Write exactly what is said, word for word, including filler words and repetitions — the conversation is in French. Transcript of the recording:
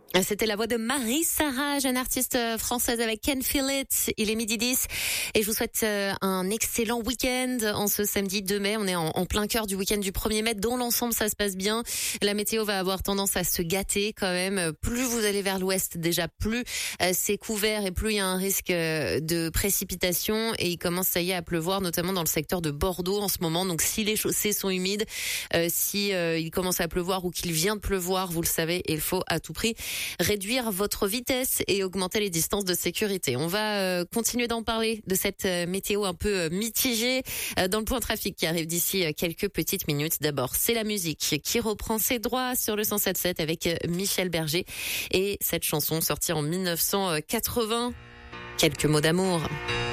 C'était la voix de Marie Sarah, jeune artiste française avec Can Feel It. Il est midi dix et je vous souhaite un excellent week-end en ce samedi deux mai. On est en, en plein cœur du week-end du premier mai. Dans l'ensemble, ça se passe bien. La météo va avoir tendance à se gâter quand même. Plus vous allez vers l'ouest, déjà plus euh, c'est couvert et plus il y a un risque de précipitation. Et il commence, ça y est, à pleuvoir, notamment dans le secteur de Bordeaux en ce moment. Donc si les chaussées sont humides, euh, si euh, il commence à pleuvoir ou qu'il vient de pleuvoir, vous le savez, il faut à tout prix réduire votre vitesse et augmenter les distances de sécurité. On va euh, continuer d'en parler de cette euh, météo un peu euh, mitigée euh, dans le point trafic qui arrive d'ici euh, quelques petites minutes. D'abord, c'est la musique qui reprend ses droits sur le cent sept sept avec euh, Michel Berger et cette chanson sortie en mille neuf cent quatre-vingts. Quelques mots d'amour.